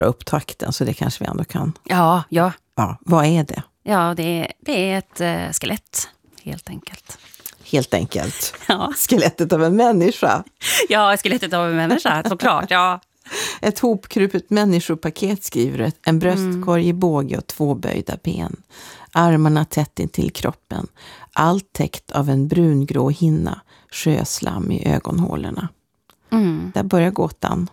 upptakten, så det kanske vi ändå kan. Ja. Ja, vad är det? Ja, det är ett skelett, helt enkelt. Helt enkelt. Ja. Skelettet av en människa. Ja, skelettet av en människa, såklart, ja. Ett hopkrupet människopaket, skriver det. En bröstkorg i båge och 2 böjda ben. Armarna tätt in till kroppen. Allt täckt av en brungrå hinna. Sjöslam i ögonhålorna. Där börjar gåtan.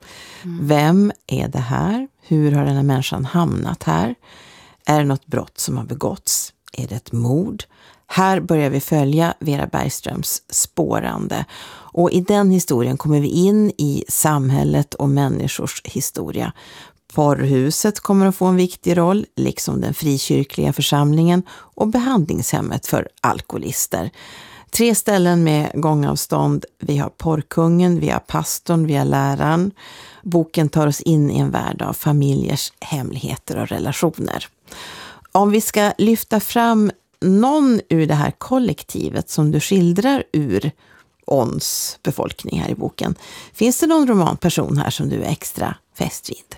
Vem är det här? Hur har den här människan hamnat här? Är det något brott som har begåtts? Är det ett mord? Här börjar vi följa Vera Bergströms spårande. Och i den historien kommer vi in i samhället och människors historia. Porrhuset kommer att få en viktig roll, liksom den frikyrkliga församlingen och behandlingshemmet för alkoholister. 3 ställen med gångavstånd. Vi har porrkungen, vi har pastorn, vi har läraren. Boken tar oss in i en värld av familjers hemligheter och relationer. Om vi ska lyfta fram någon ur det här kollektivet som du skildrar ur ONS befolkning här i boken. Finns det någon romanperson här som du är extra fäst vid?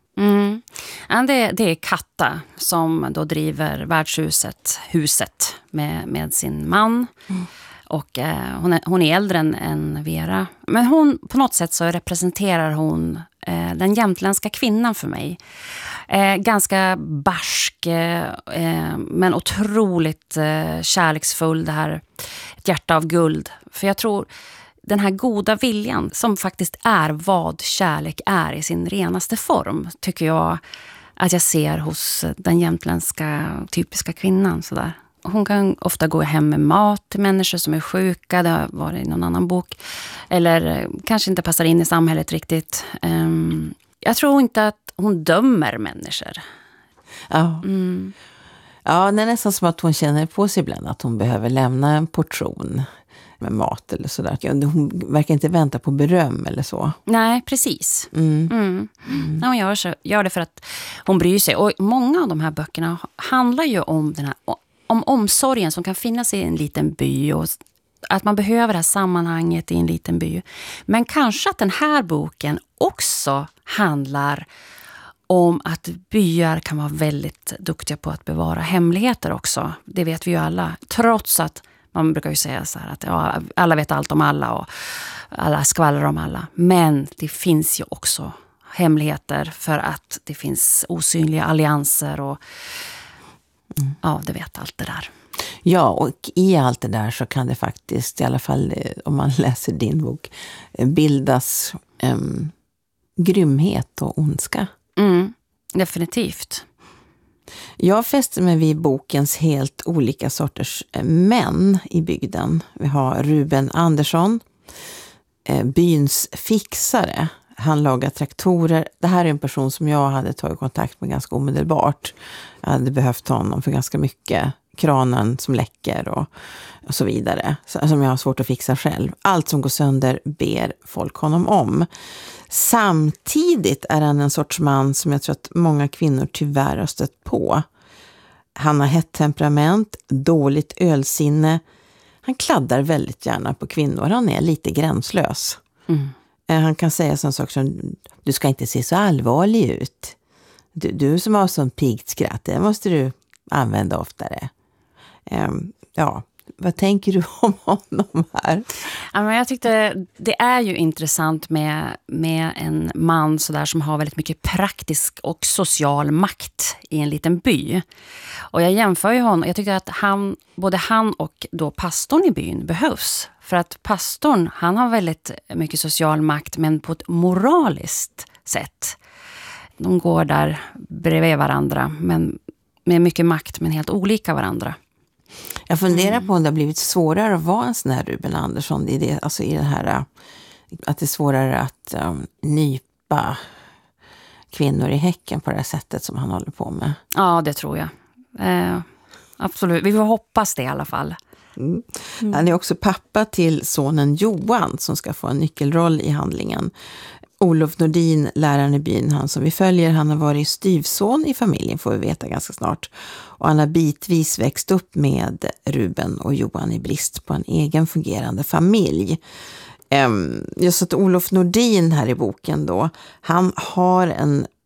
Ja, det är Katta som då driver värdshuset med sin man. Och hon är äldre än Vera. Men hon, på något sätt så representerar hon den jämtländska kvinnan för mig. Ganska barsk, men otroligt kärleksfull. Det här, ett hjärta av guld. För jag tror den här goda viljan som faktiskt är vad kärlek är i sin renaste form, tycker jag att jag ser hos den jämtländska typiska kvinnan. Sådär. Hon kan ofta gå hem med mat till människor som är sjuka, det har varit i någon annan bok, eller kanske inte passar in i samhället riktigt. Jag tror inte att hon dömer människor. Ja. Ja, det är nästan som att hon känner på sig ibland att hon behöver lämna en portion med mat eller sådär. Hon verkar inte vänta på beröm eller så. Nej, precis. Ja, hon gör det för att hon bryr sig. Och många av de här böckerna handlar ju om om omsorgen som kan finnas i en liten by och att man behöver det här sammanhanget i en liten by. Men kanske att den här boken också handlar om att byar kan vara väldigt duktiga på att bevara hemligheter också. Det vet vi ju alla. Trots att man brukar ju säga så här att ja, alla vet allt om alla och alla skvallrar om alla. Men det finns ju också hemligheter för att det finns osynliga allianser och ja, det vet allt det där. Ja, och i allt det där så kan det faktiskt, i alla fall om man läser din bok, bildas grymhet och ondska. Definitivt. Jag fäster mig vid bokens helt olika sorters män i bygden. Vi har Ruben Andersson, byns fixare. Han lagar traktorer. Det här är en person som jag hade tagit kontakt med ganska omedelbart. Jag hade behövt honom för ganska mycket. Kranen som läcker och så vidare. Som jag har svårt att fixa själv. Allt som går sönder ber folk honom om. Samtidigt är han en sorts man som jag tror att många kvinnor tyvärr har stött på. Han har hett temperament, dåligt ölsinne. Han kladdar väldigt gärna på kvinnor. Han är lite gränslös. Han kan säga sån sak som: du ska inte se så allvarlig ut. Du som har sån piggt skratt, det måste du använda oftare. Ja, vad tänker du om honom här? Ja, men jag tyckte det är ju intressant med en man så där som har väldigt mycket praktisk och social makt i en liten by. Och jag jämför ju honom. Jag tycker att både han och då pastorn i byn behövs. För att pastorn, han har väldigt mycket social makt, men på ett moraliskt sätt. De går där bredvid varandra, men med mycket makt, men helt olika varandra. Jag funderar på om det har blivit svårare att vara en sån här Ruben Andersson i det, alltså i det här att det är svårare att nypa kvinnor i häcken på det här sättet som han håller på med. Ja, det tror jag. Absolut. Vi får hoppas det i alla fall. Han är också pappa till sonen Johan som ska få en nyckelroll i handlingen. Olof Nordin, läraren i byn, han som vi följer, han har varit styvson i familjen, får vi veta ganska snart. Och han har bitvis växt upp med Ruben och Johan i brist på en egen fungerande familj. Just att Olof Nordin här i boken då, han har en